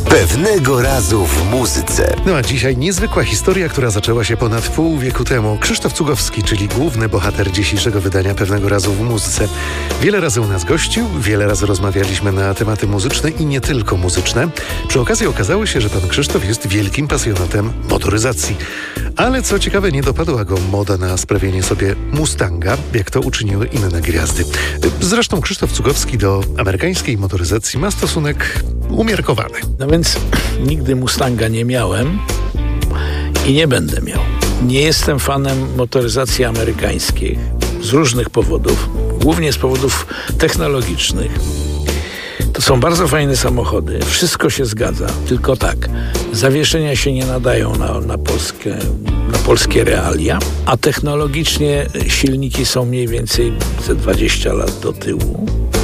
Pewnego razu w muzyce. No a dzisiaj niezwykła historia, która zaczęła się ponad pół wieku temu. Krzysztof Cugowski, czyli główny bohater dzisiejszego wydania Pewnego razu w muzyce. Wiele razy u nas gościł, wiele razy rozmawialiśmy na tematy muzyczne i nie tylko muzyczne. Przy okazji okazało się, że pan Krzysztof jest wielkim pasjonatem motoryzacji. Ale co ciekawe, nie dopadła go moda na sprawienie sobie Mustanga, jak to uczyniły inne gwiazdy. Zresztą Krzysztof Cugowski do amerykańskiej motoryzacji ma stosunek umiarkowany. No więc nigdy Mustanga nie miałem i nie będę miał. Nie jestem fanem motoryzacji amerykańskiej z różnych powodów, głównie z powodów technologicznych. To są bardzo fajne samochody, wszystko się zgadza, tylko tak, zawieszenia się nie nadają na polskie realia, a technologicznie silniki są mniej więcej ze 20 lat do tyłu.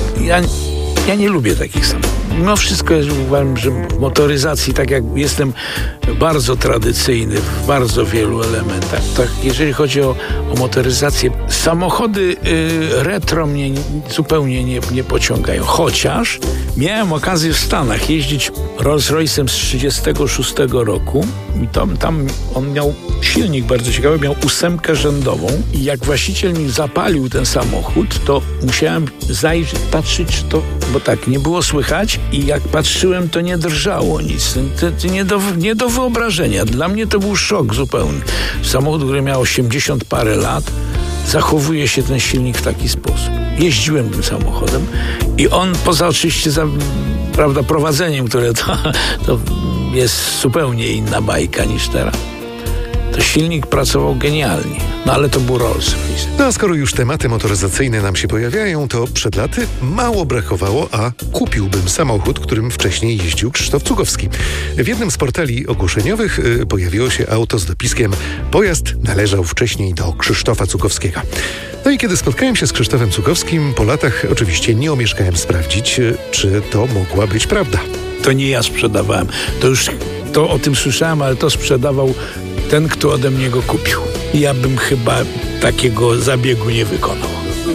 Ja nie lubię takich samochodów. Mimo wszystko uważam, że w motoryzacji, tak jak jestem bardzo tradycyjny w bardzo wielu elementach, tak jeżeli chodzi o motoryzację, samochody retro mnie zupełnie nie pociągają. Chociaż miałem okazję w Stanach jeździć Rolls-Royce'em z 1936 roku i tam on miał silnik bardzo ciekawy, miał 8 rzędową i jak właściciel mi zapalił ten samochód, to musiałem zajrzeć, patrzeć, bo tak, nie było słychać i jak patrzyłem, to nie drżało nic. To nie do wyobrażenia. Dla mnie to był szok zupełny. Samochód, który miał 80 parę lat, zachowuje się ten silnik w taki sposób. Jeździłem tym samochodem i on poza oczywiście prowadzeniem, które to jest zupełnie inna bajka niż teraz, to silnik pracował genialnie. No ale to był Rolls-Royce. No a skoro już tematy motoryzacyjne nam się pojawiają, to przed laty mało brakowało, a kupiłbym samochód, którym wcześniej jeździł Krzysztof Cugowski. W jednym z portali ogłoszeniowych pojawiło się auto z dopiskiem: pojazd należał wcześniej do Krzysztofa Cugowskiego. No i kiedy spotkałem się z Krzysztofem Cugowskim, po latach oczywiście nie omieszkałem sprawdzić, czy to mogła być prawda. To nie ja sprzedawałem. To o tym słyszałem, ale to sprzedawał ten, kto ode mnie go kupił. Ja bym chyba takiego zabiegu nie wykonał.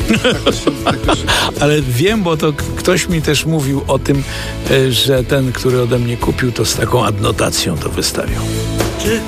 Ale wiem, bo to ktoś mi też mówił o tym, że ten, który ode mnie kupił, to z taką adnotacją to wystawiał. Czy